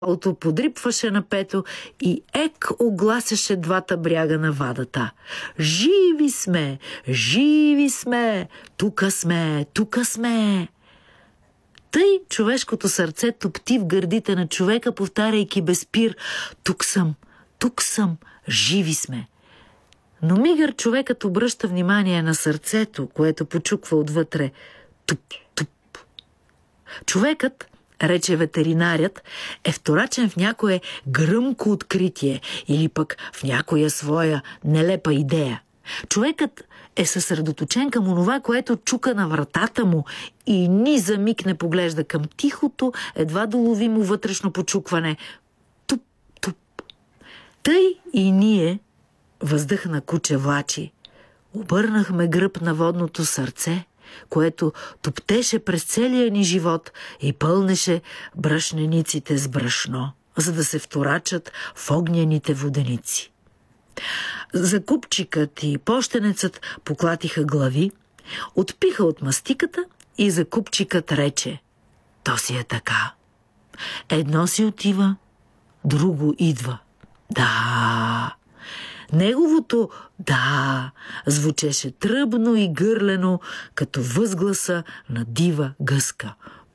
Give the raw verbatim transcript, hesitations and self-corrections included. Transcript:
Ото подрипваше на пето и ек огласяше двата бряга на вадата. Живи сме, живи сме, тука сме, тука сме. Тъй човешкото сърце топти в гърдите на човека, повтаряйки без спир: тук съм, тук съм, живи сме. Но мигър човекът обръща внимание на сърцето, което почуква отвътре: туп, туп. Човекът, рече ветеринарят, е вторачен в някое гръмко откритие или пък в някоя своя нелепа идея. Човекът е съсредоточен към онова, което чука на вратата му и ни за миг не поглежда към тихото, едва доловимо вътрешно почукване: туп, туп. Тъй и ние, въздъхна куче Влачи, обърнахме гръб на водното сърце, което топтеше през целия ни живот и пълнеше брашнениците с брашно, за да се вторачат в огняните воденици. Закупчикът и пощенецът поклатиха глави, отпиха от мастиката и закупчикът рече: то си е така. Едно си отива, друго идва. Да, неговото «да» звучеше тръбно и гърлено, като възгласа на дива гъска.